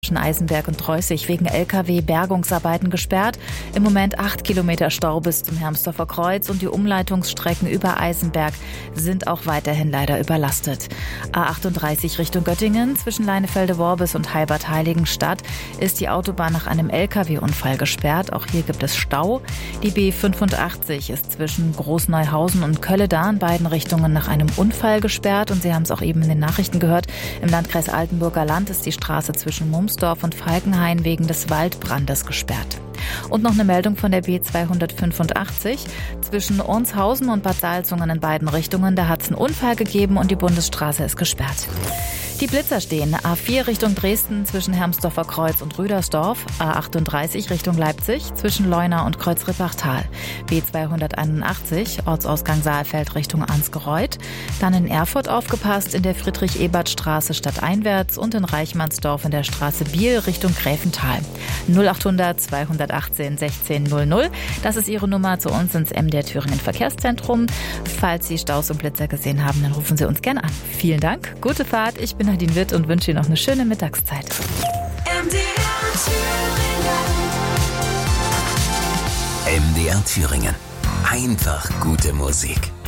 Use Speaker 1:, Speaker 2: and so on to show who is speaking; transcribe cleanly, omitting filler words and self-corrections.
Speaker 1: Zwischen Eisenberg und Dreußig wegen LKW-Bergungsarbeiten gesperrt. Im Moment 8 Kilometer Stau bis zum Hermsdorfer Kreuz und die Umleitungsstrecken über Eisenberg sind auch weiterhin leider überlastet. A38 Richtung Göttingen zwischen Leinefelde-Worbis und Heilbad-Heiligenstadt ist die Autobahn nach einem LKW-Unfall gesperrt. Auch hier gibt es Stau. Die B85 ist zwischen Großneuhausen und Kölle da in beiden Richtungen nach einem Unfall gesperrt. Und Sie haben es auch eben in den Nachrichten gehört. Im Landkreis Altenburger Land ist die Straße zwischen Mumsdorf und Falkenhain wegen des Waldbrandes gesperrt. Und noch eine Meldung von der B285. Zwischen Ornshausen und Bad Salzungen in beiden Richtungen, da hat es einen Unfall gegeben und die Bundesstraße ist gesperrt. Die Blitzer stehen. A4 Richtung Dresden zwischen Hermsdorfer Kreuz und Rüdersdorf. A38 Richtung Leipzig zwischen Leuna und Kreuz-Rippachtal. B281 Ortsausgang Saalfeld Richtung Ansgereuth. Dann in Erfurt aufgepasst in der Friedrich-Ebert-Straße stadteinwärts und in Reichmannsdorf in der Straße Biel Richtung Gräfental. 0800 218 16 00. Das ist Ihre Nummer zu uns ins MDR Thüringen Verkehrszentrum. Falls Sie Staus und Blitzer gesehen haben, dann rufen Sie uns gerne an. Vielen Dank, gute Fahrt. Ich bin Nadine Witt und wünsche Ihnen noch eine schöne Mittagszeit.
Speaker 2: MDR Thüringen. Einfach gute Musik.